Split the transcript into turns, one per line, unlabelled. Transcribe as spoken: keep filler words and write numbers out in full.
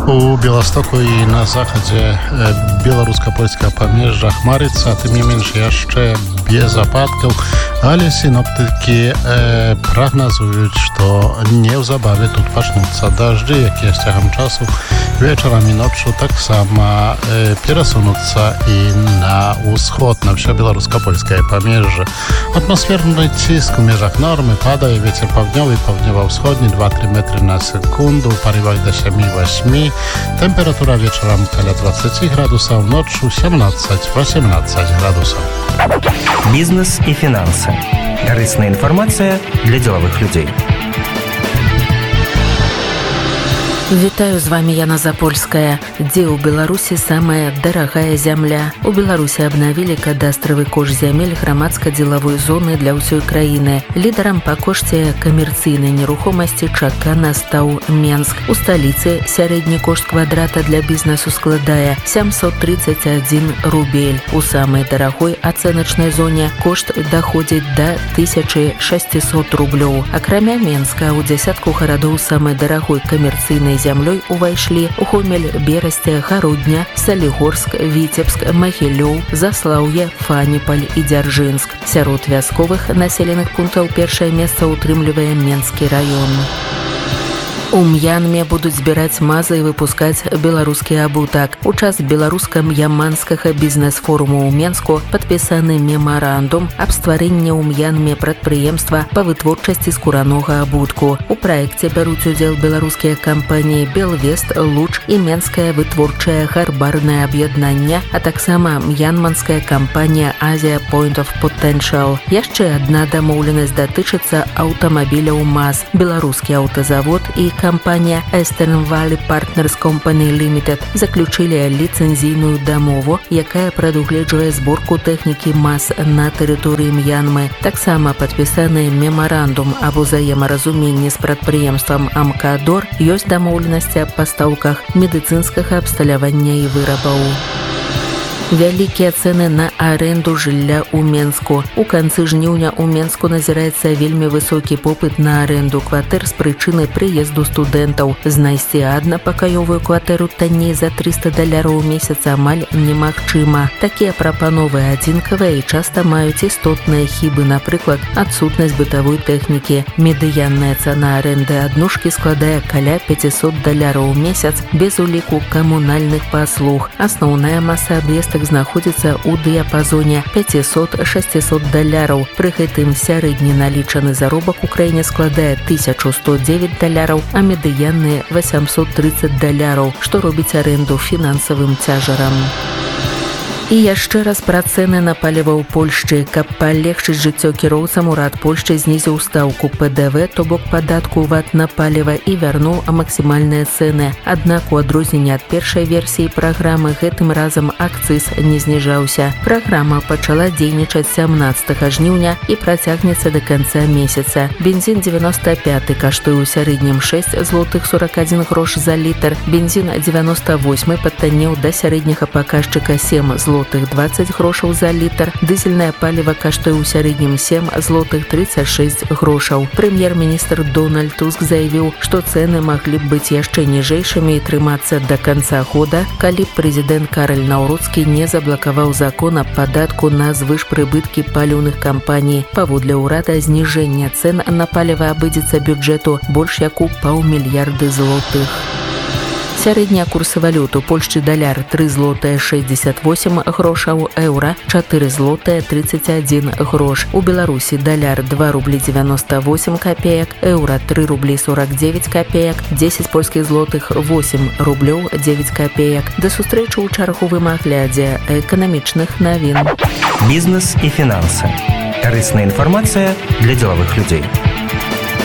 У Беластоку і на захадзе беларуска-польскага памежжа хмарыцца, а тым не менш яшчэ без ападкаў, але сіноптыкі э, прагназуюць, што неўзабаве тут пачнуцца дажджы, якія з цягам часу вечарам і ноччу таксама э, перасунуцца і на ўсход, на ўсё беларуска-польскае памежжа. Атмасферны ціск у межах нормы падае, вецер паўднёвы, паўднёва-ўсходні два-тры метры на секунду, у парывах да сем-восемь. Тэмпература вечарам каля двадцать градусаў, ноччу семнадцать-восемнадцать градусаў.
Бізнес і фінансы. Карысная інфармацыя для дзелавых людзей.
Вітаю, з вами Яна Запольская. Дзе ў Беларусі самая дарагая зямля? У Беларусі абнавілі кадастравы кошт зямель грамадска-дзелавой зоны для ўсёй краіны. Лідарам па кошце камерцыйнай нерухомасці чакана стаў Менск. У сталіцы сярэдні кошт квадрата для бізнесу складае сямсот тридцать один рубель. У самай дарагой ацэначнай зоне кошт даходзіць да тысячы шэсцьсот рублёў. Акрамя Менска, у дзясятку гарадоў самай дарагой камерцыйнай зямлёй увайшлі Гомель, Берасце, Гародня, Салігорск, Віцебск, Магілёў, Заслаўе, Фаніпаль і Дзяржынск. Сярод вясковых населеных пунктаў першае месца ўтрымлівае Менскі раён. У М'янме будуць збіраць мазы і выпускаць беларускі абутак. У час беларуска-м'янманскага бізнес-форуму ў Менску падпісаны мемарандум аб стварэнні ў М'янме прадпрыемства па вытворчасці скуранога абутку. У праекце бяруць удзел беларускія кампаніі «Белвест», «Луч» і Менскае вытворчае гарбарнае аб'яднанне, а таксама м'янманская кампанія «Азія Point of Potential». Яшчэ адна дамоўленасць датычыцца аўтамабіляў МАЗ. Беларускі аўтазавод і кампанія Eastern Valley Partners Company Limited заключылі ліцэнзійную дамову, якая прадугледжвае зборку тэхнікі МАЗ на тэрыторыі М'янмы. Таксама падпісаны мемарандум аб узаемаразуменні з прадпрыемствам «Амкадор», ёсць дамоўленасці аб пастаўках медыцынскага абсталявання і вырабаў. Вялікія цэны на аренду жылля ў Менску. У канцы жніўня ў Менску назіраецца вельмі высокі попыт на аренду кватэр з прычыны прыезду студэнтаў. Знайсці аднапакаёвую кватэру танней за трыста даляраў у месяц амаль немагчыма. Такія прапановы адзінкавыя і часта маюць істотныя хібы, напрыклад, адсутнасць бытавой тэхнікі. Медыянная цана аренды аднушкі складае каля пятьсот даляраў у месяц без уліку камунальных паслуг. Асноўная маса аб'езда знаходзіцца ў дыяпазоне пятьсот-шэсцьсот даляраў. Пры гэтым сярэдні налічаны заробак у краіне складае тысячу сто девять даляраў, а медыянны восемьсот тридцать даляраў, што робіць аренду фінансавым цяжарам. І яшчэ раз пра цэны на паліва ў Польшчы. Каб палегчыць жыццё кіроўцам, урад Польшчы знізіў стаўку пэ дэ вэ, то бок падатку ват на паліва, і вярнуў максімальныя цэны. Аднак у адрозненне ад першай версіі праграмы гэтым разам акцыз не зніжаўся. Праграма пачала дзейнічаць сямнаццатага жніўня і працягнецца да канца месяца. Бензін девяносто пять каштуе ў сярэднім шэсць злотых сорок адзін грош за літр. Бензін девяносто восемь патаннеў да сярэдняга паказчыка сем злотых двадцать грошаў за літр. Дызельнае паліва каштуе ў сярэднім сем злотых тридцать шесть грошаў. Прэм'ер-міністр Дональд Туск заявіў, што цэны маглі б быць яшчэ ніжэйшымі і трымацца да канца года, калі б прэзідэнт Карэль Наўродскі не заблакаваў закон аб падатку на звышпрыбыткі паліўных кампаній. Паводле ўрада, зніжэнне цэн на паліва абыдзецца бюджэту больш як у паўмільярды злотых. Сярэднія курсы валют у Польшчы: даляр три злотыя шэсцьдзесят восемь грошаў, еўра чатыры злотыя тридцать один грош. У Беларусі даляр два рублі девяносто восемь копеек, еўра три рублі сорок девять копеек, дзесяць польскіх злотых восемь рублёў девять копеек. Да сустрэчы ў чарговым аглядзе эканамічных навін.
Бізнес і фінансы. Карысная інфармацыя для дзелавых людзей.